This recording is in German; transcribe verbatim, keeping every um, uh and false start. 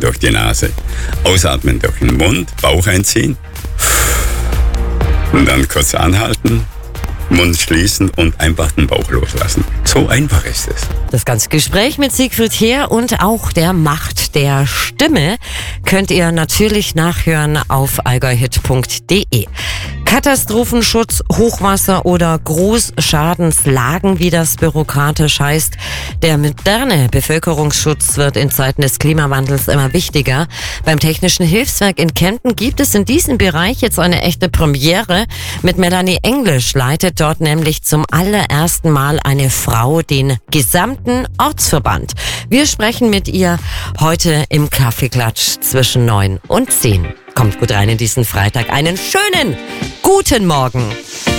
durch die Nase. Ausatmen durch den Mund, Bauch einziehen. Und dann kurz anhalten, Mund schließen und einfach den Bauch loslassen. So einfach ist es. Das ganze Gespräch mit Siegfried Heer und auch der Macht der Stimme könnt ihr natürlich nachhören auf allgäuhit punkt de. Katastrophenschutz, Hochwasser oder Großschadenslagen, wie das bürokratisch heißt. Der moderne Bevölkerungsschutz wird in Zeiten des Klimawandels immer wichtiger. Beim Technischen Hilfswerk in Kempten gibt es in diesem Bereich jetzt eine echte Premiere. Mit Melanie Englisch leitet dort nämlich zum allerersten Mal eine Frau den gesamten Ortsverband. Wir sprechen mit ihr heute im Kaffeeklatsch zwischen neun und zehn. Kommt gut rein in diesen Freitag. Einen schönen guten Morgen.